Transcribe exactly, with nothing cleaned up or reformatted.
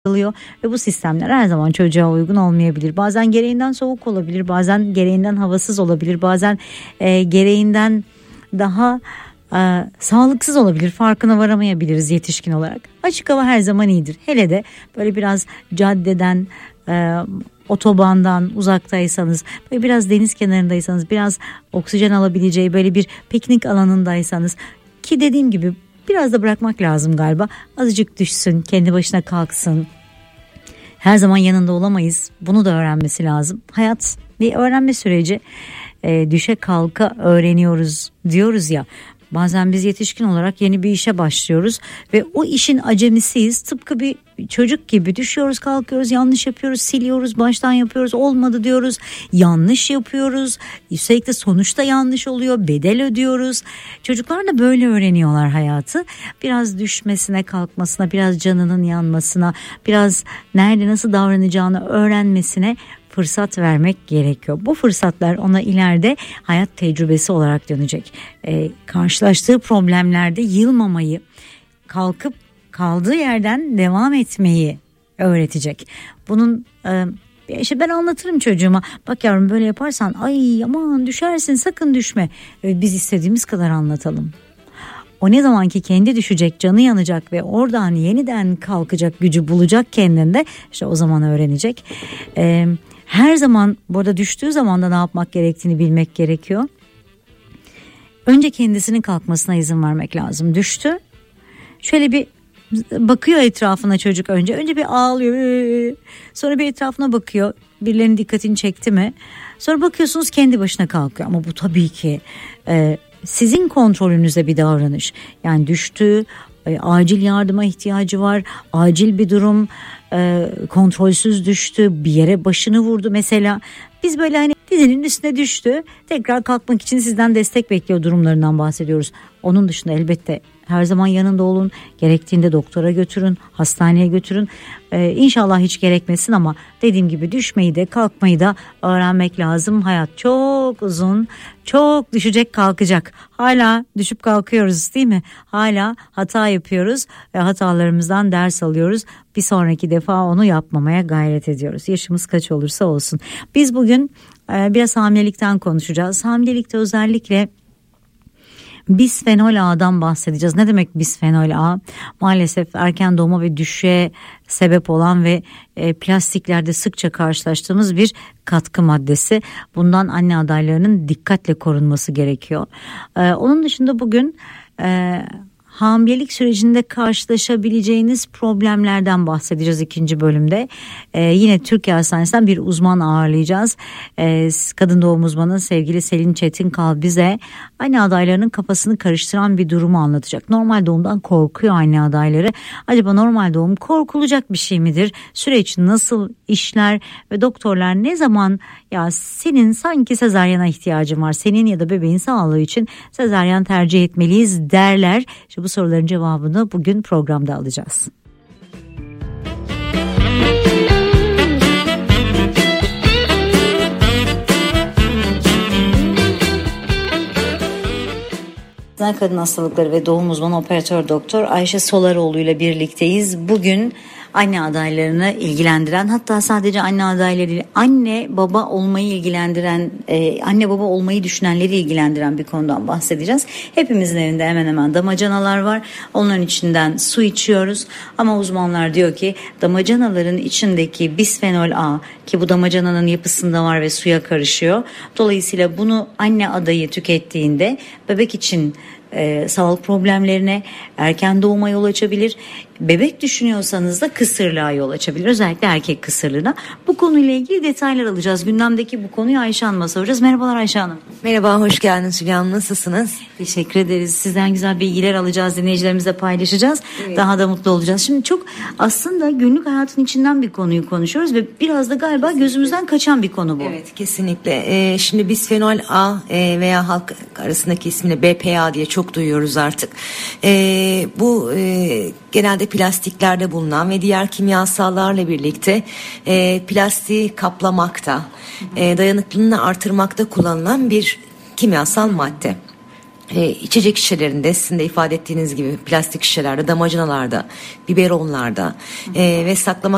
oluyor ve bu sistemler her zaman çocuğa uygun olmayabilir. Bazen gereğinden soğuk olabilir, bazen gereğinden havasız olabilir, bazen e, gereğinden daha e, sağlıksız olabilir. Farkına varamayabiliriz yetişkin olarak. Açık hava her zaman iyidir. Hele de böyle biraz caddeden, e, otobandan uzaktaysanız, böyle biraz deniz kenarındaysanız, biraz oksijen alabileceği böyle bir piknik alanındaysanız, ki dediğim gibi biraz da bırakmak lazım galiba. Azıcık düşsün, kendi başına kalksın. Her zaman yanında olamayız. Bunu da öğrenmesi lazım. Hayat bir öğrenme süreci. E, düşe kalka öğreniyoruz diyoruz ya. Bazen biz yetişkin olarak yeni bir işe başlıyoruz ve o işin acemisiyiz. Tıpkı bir çocuk gibi düşüyoruz, kalkıyoruz, yanlış yapıyoruz, siliyoruz, baştan yapıyoruz, olmadı diyoruz, yanlış yapıyoruz. Üstelik de sonuçta yanlış oluyor, bedel ödüyoruz. Çocuklar da böyle öğreniyorlar hayatı. Biraz düşmesine, kalkmasına, biraz canının yanmasına, biraz nerede nasıl davranacağını öğrenmesine fırsat vermek gerekiyor. Bu fırsatlar ona ileride hayat tecrübesi olarak dönecek. Ee, karşılaştığı problemlerde yılmamayı, kalkıp kaldığı yerden devam etmeyi öğretecek. Bunun e, işte ben anlatırım çocuğuma. Bak yavrum, böyle yaparsan ay aman düşersin, sakın düşme. Ee, biz istediğimiz kadar anlatalım. O ne zaman ki kendi düşecek, canı yanacak ve oradan yeniden kalkacak gücü bulacak kendinde, işte o zaman öğrenecek. Ee, her zaman burada düştüğü zaman da ne yapmak gerektiğini bilmek gerekiyor. Önce kendisinin kalkmasına izin vermek lazım. Düştü. Şöyle bir bakıyor etrafına çocuk önce. Önce bir ağlıyor. Sonra bir etrafına bakıyor. Birilerinin dikkatini çekti mi? Sonra bakıyorsunuz kendi başına kalkıyor. Ama bu tabii ki e, sizin kontrolünüzde bir davranış. Yani düştü, e, acil yardıma ihtiyacı var, acil bir durum, e, kontrolsüz düştü, bir yere başını vurdu mesela. Biz böyle hani dizinin üstüne düştü, tekrar kalkmak için sizden destek bekliyor durumlarından bahsediyoruz. Onun dışında elbette her zaman yanında olun, gerektiğinde doktora götürün, hastaneye götürün. Ee, İnşallah hiç gerekmesin ama dediğim gibi düşmeyi de kalkmayı da öğrenmek lazım. Hayat çok uzun, çok düşecek kalkacak. Hala düşüp kalkıyoruz değil mi? Hala hata yapıyoruz ve hatalarımızdan ders alıyoruz. Bir sonraki defa onu yapmamaya gayret ediyoruz. Yaşımız kaç olursa olsun. Biz bugün e, biraz hamilelikten konuşacağız. Hamilelikte özellikle bisfenol A'dan bahsedeceğiz. Ne demek bisfenol A? Maalesef erken doğuma ve düşüşe sebep olan ve e, plastiklerde sıkça karşılaştığımız bir katkı maddesi. Bundan anne adaylarının dikkatle korunması gerekiyor. E, onun dışında bugün e, hamilelik sürecinde karşılaşabileceğiniz problemlerden bahsedeceğiz ikinci bölümde. Ee, yine Türkiye Hastanesi'nden bir uzman ağırlayacağız. Ee, kadın doğum uzmanı sevgili Selin Çetinkal bize anne adaylarının kafasını karıştıran bir durumu anlatacak. Normal doğumdan korkuyor anne adayları. Acaba normal doğum korkulacak bir şey midir? Süreç nasıl işler ve doktorlar ne zaman ya senin sanki sezaryana ihtiyacın var, senin ya da bebeğin sağlığı için sezaryen tercih etmeliyiz derler. İşte bu soruların cevabını bugün programda alacağız. Kadın hastalıkları ve doğum uzmanı operatör doktor Ayşe Solaroğlu ile birlikteyiz. Bugün anne adaylarını ilgilendiren, hatta sadece anne adayları, anne baba olmayı ilgilendiren, e, anne baba olmayı düşünenleri ilgilendiren bir konudan bahsedeceğiz. Hepimizin evinde hemen hemen damacanalar var. Onların içinden su içiyoruz. Ama uzmanlar diyor ki damacanaların içindeki bisfenol A, ki bu damacananın yapısında var ve suya karışıyor. Dolayısıyla bunu anne adayı tükettiğinde bebek için e, sağlık problemlerine, erken doğuma yol açabilir. Bebek düşünüyorsanız da kısırlığa yol açabilir. Özellikle erkek kısırlığına. Bu konuyla ilgili detaylar alacağız. Gündemdeki bu konuyu Ayşe Hanım'a soracağız. Merhabalar Ayşe Hanım. Merhaba, hoş geldiniz Hülya Hanım. Nasılsınız? Teşekkür ederiz. Sizden güzel bilgiler alacağız. Dinleyicilerimizle paylaşacağız. Evet. Daha da mutlu olacağız. Şimdi çok aslında günlük hayatın içinden bir konuyu konuşuyoruz ve biraz da galiba gözümüzden kaçan bir konu bu. Evet, kesinlikle. Ee, şimdi bisfenol A e, veya halk arasındaki ismini B P A diye çok duyuyoruz artık. E, bu e, genelde plastiklerde bulunan ve diğer kimyasallarla birlikte e, plastiği kaplamakta, e, dayanıklılığını artırmakta kullanılan bir kimyasal madde. E, içecek şişelerinde, sizin de ifade ettiğiniz gibi plastik şişelerde, damacanalarda, biberonlarda e, ve saklama